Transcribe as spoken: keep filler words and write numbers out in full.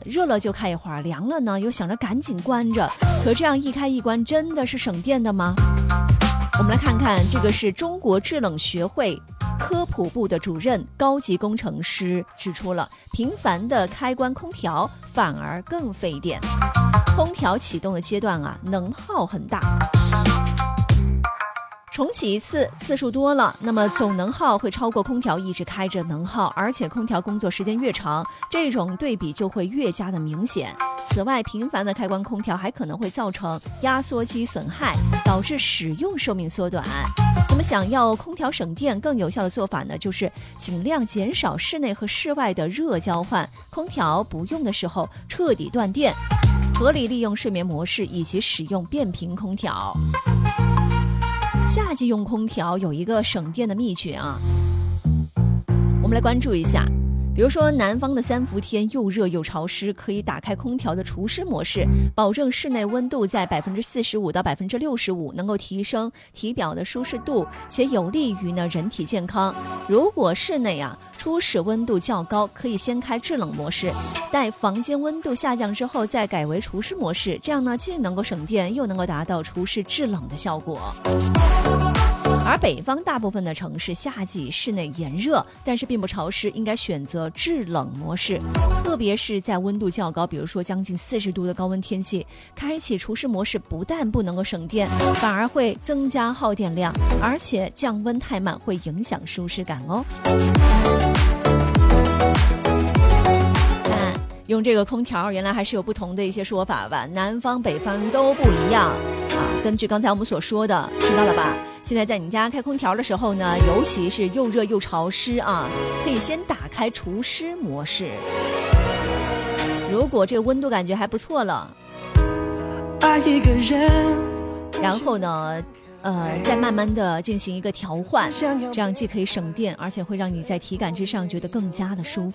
热了就开一会儿，凉了呢又想着赶紧关着，可这样一开一关真的是省电的吗？我们来看看，这个是中国制冷学会科普部的主任高级工程师指出了，频繁的开关空调反而更费电。空调启动的阶段啊，能耗很大。重启一次次数多了，那么总能耗会超过空调一直开着能耗，而且空调工作时间越长，这种对比就会越加的明显。此外，频繁的开关空调还可能会造成压缩机损害，导致使用寿命缩短。那么想要空调省电，更有效的做法呢，就是尽量减少室内和室外的热交换，空调不用的时候彻底断电，合理利用睡眠模式以及使用变频空调。夏季用空调有一个省电的秘诀啊，我们来关注一下。比如说南方的三伏天又热又潮湿，可以打开空调的除湿模式，保证室内温度在百分之四十五到百分之六十五，能够提升体表的舒适度，且有利于呢人体健康。如果室内啊初始温度较高，可以先开制冷模式，待房间温度下降之后再改为除湿模式，这样呢既能够省电，又能够达到除湿制冷的效果。而北方大部分的城市夏季室内炎热，但是并不潮湿，应该选择制冷模式，特别是在温度较高，比如说将近四十度的高温天气，开启除湿模式不但不能够省电，反而会增加耗电量，而且降温太慢会影响舒适感哦。看用这个空调原来还是有不同的一些说法吧，南方北方都不一样啊。根据刚才我们所说的，知道了吧？现在在你家开空调的时候呢，尤其是又热又潮湿啊，可以先打开除湿模式。如果这个温度感觉还不错了，爱一个人，然后呢呃，再慢慢的进行一个调换，这样既可以省电，而且会让你在体感之上觉得更加的舒服。